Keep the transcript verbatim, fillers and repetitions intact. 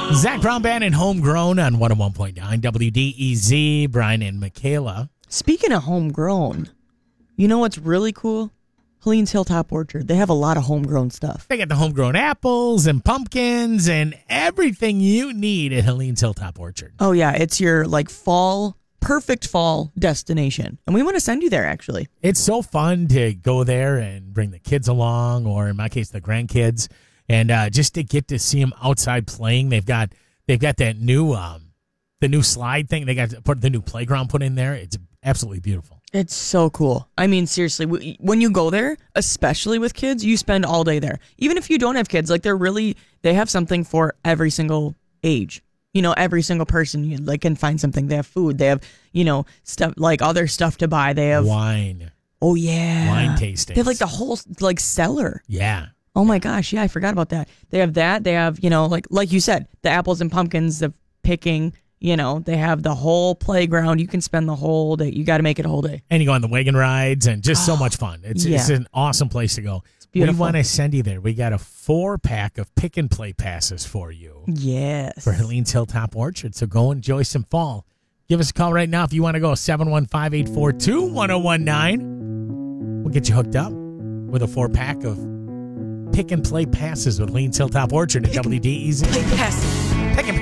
Zach Brown Band and Homegrown on one oh one point nine W D E Z. Brian and Michaela. Speaking of homegrown, you know what's really cool? Helene's Hilltop Orchard. They have a lot of homegrown stuff. They got the homegrown apples and pumpkins and everything you need at Helene's Hilltop Orchard. Oh, yeah. It's your, like, fall, perfect fall destination. And we want to send you there, actually. It's so fun to go there and bring the kids along, or in my case, the grandkids, and uh, just to get to see them outside playing. They've got they've got that new um, the new slide thing. They got to put the new playground put in there. It's absolutely beautiful. It's so cool. I mean, seriously, w- when you go there, especially with kids, you spend all day there. Even if you don't have kids, like they're really, they have something for every single age. You know, every single person, you like can find something. They have food. They have, you know, stuff like other stuff to buy. They have wine. Oh yeah, wine tasting. They have like the whole like cellar. Yeah. Oh my gosh, yeah, I forgot about that. They have that. They have, you know, like like you said, the apples and pumpkins, the picking. You know, they have the whole playground. You can spend the whole day. You got to make it a whole day. And you go on the wagon rides and just so Oh, much fun. It's yeah. it's an awesome place to go. It's beautiful. We want to send you there. We got a four pack of pick and play passes for you. Yes. For Helene's Hilltop Orchard. So go enjoy some fall. Give us a call right now if you want to go. seven one five, eight four two, one oh one nine. We'll get you hooked up with a four pack of pick and play passes with Helene's Hilltop Orchard at W D E Z. Play passes. Pick and